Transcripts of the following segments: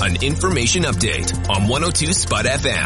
an information update on 102 Spot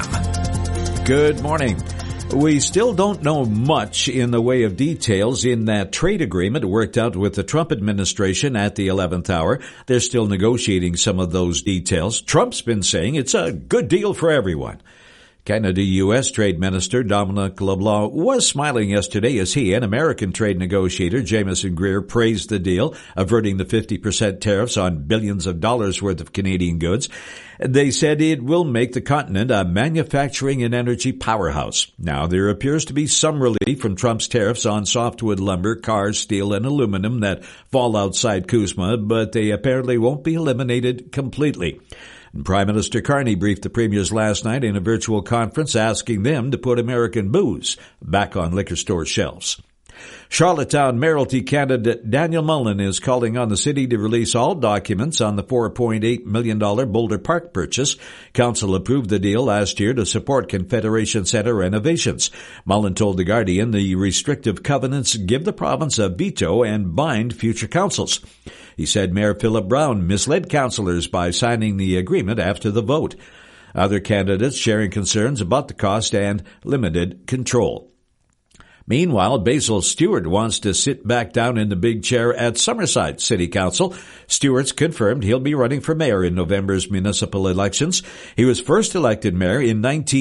FM. Good morning. We still don't know much in the way of details in that trade agreement worked out with the Trump administration at the 11th hour. They're still negotiating some of those details. Trump's been saying it's a good deal for everyone. Canada-U.S. Trade Minister Dominic LeBlanc was smiling yesterday as he and American trade negotiator Jameson Greer praised the deal, averting the 50% tariffs on billions of dollars worth of Canadian goods. They said it will make the continent a manufacturing and energy powerhouse. Now, there appears to be some relief from Trump's tariffs on softwood lumber, cars, steel, and aluminum that fall outside CUSMA, but they apparently won't be eliminated completely. Prime Minister Carney briefed the premiers last night in a virtual conference asking them to put American booze back on liquor store shelves. Charlottetown mayoralty candidate Daniel Mullen is calling on the city to release all documents on the $4.8 million Boulder Park purchase. Council approved the deal last year to support Confederation Center renovations. Mullen told The Guardian the restrictive covenants give the province a veto and bind future councils. He said Mayor Philip Brown misled councillors by signing the agreement after the vote. Other candidates sharing concerns about the cost and limited control. Meanwhile, Basil Stewart wants to sit back down in the big chair at Summerside City Council. Stewart's confirmed he'll be running for mayor in November's municipal elections. He was first elected mayor in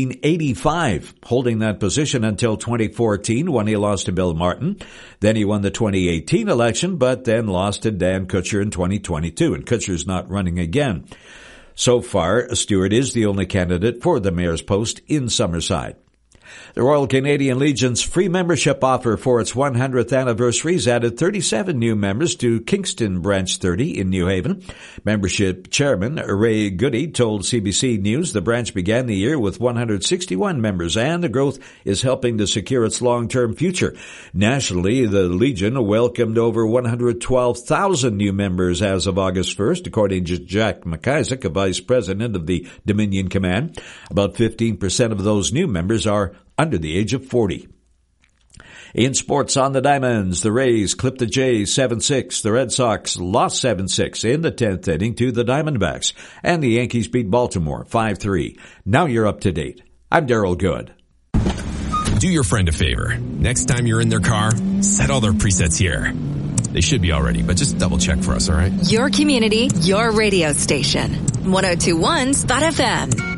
1985, holding that position until 2014 when he lost to Bill Martin. Then he won the 2018 election, but then lost to Dan Kutcher in 2022, and Kutcher's not running again. So far, Stewart is the only candidate for the mayor's post in Summerside. The Royal Canadian Legion's free membership offer for its 100th anniversary has added 37 new members to Kingston Branch 30 in New Haven. Membership chairman Ray Goody told CBC News the branch began the year with 161 members, and the growth is helping to secure its long-term future. Nationally, the Legion welcomed over 112,000 new members as of August 1st, according to Jack McIsaac, a vice president of the Dominion Command. About 15% of those new members are under the age of 40. In sports on the Diamonds, the Rays clipped the Jays 7-6. The Red Sox lost 7-6 in the 10th inning to the Diamondbacks. And the Yankees beat Baltimore 5-3. Now you're up to date. I'm Daryl Good. Do your friend a favor. Next time you're in their car, set all their presets here. They should be already, but just double check for us, all right? Your community, your radio station. 102.1 Spot FM.